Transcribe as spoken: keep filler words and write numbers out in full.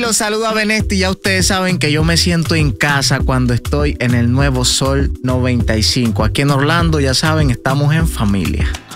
los saluda Benesti. Ya ustedes saben que yo me siento en casa cuando estoy en el nuevo Sol noventa y cinco. Aquí en Orlando, ya saben, estamos en familia.